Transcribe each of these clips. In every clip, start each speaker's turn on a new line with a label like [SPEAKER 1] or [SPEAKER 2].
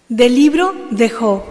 [SPEAKER 1] Del libro de Job.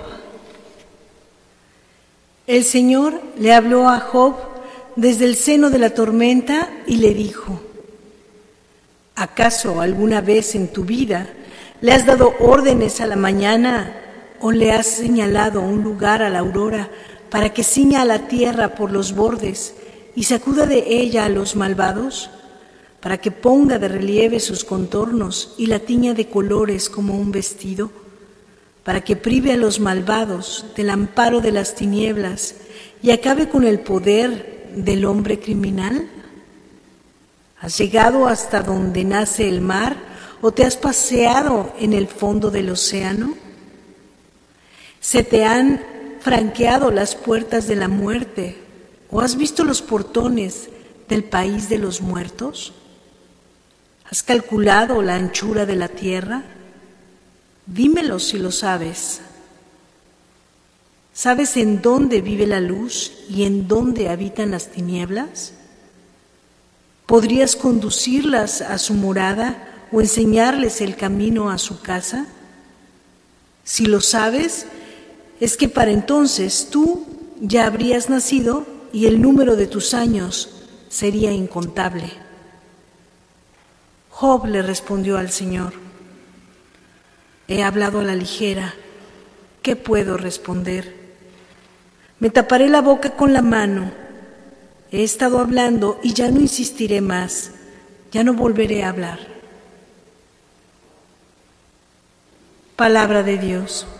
[SPEAKER 1] El Señor le habló a Job desde el seno de la tormenta y le dijo: ¿acaso alguna vez en tu vida le has dado órdenes a la mañana o le has señalado un lugar a la aurora para que ciña a la tierra por los bordes y sacuda de ella a los malvados, para que ponga de relieve sus contornos y la tiña de colores como un vestido, para que prive a los malvados del amparo de las tinieblas y acabe con el poder del hombre criminal? ¿Has llegado hasta donde nace el mar o te has paseado en el fondo del océano? ¿Se te han franqueado las puertas de la muerte o has visto los portones del país de los muertos? ¿Has calculado la anchura de la tierra? Dímelo si lo sabes. ¿Sabes en dónde vive la luz y en dónde habitan las tinieblas? ¿Podrías conducirlas a su morada o enseñarles el camino a su casa? Si lo sabes, es que para entonces tú ya habrías nacido y el número de tus años sería incontable. Job le respondió al Señor: he hablado a la ligera, ¿qué puedo responder? Me taparé la boca con la mano. He estado hablando y ya no insistiré más, ya no volveré a hablar. Palabra de Dios.